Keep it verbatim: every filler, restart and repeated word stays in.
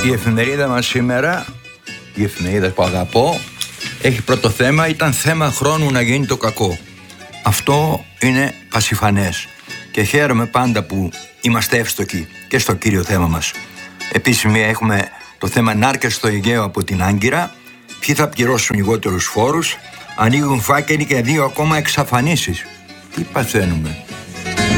Η εφημερίδα μας σήμερα, η εφημερίδα που αγαπώ, έχει πρώτο θέμα, ήταν θέμα χρόνου να γίνει το κακό. Αυτό είναι πασιφανές και χαίρομαι πάντα που είμαστε εύστοχοι και στο κύριο θέμα μας. Επίσης έχουμε το θέμα νάρκες στο Αιγαίο από την Άγκυρα, ποιοι θα πληρώσουν λιγότερους φόρους, ανοίγουν φάκελοι και δύο ακόμα εξαφανίσεις. Τι παθαίνουμε?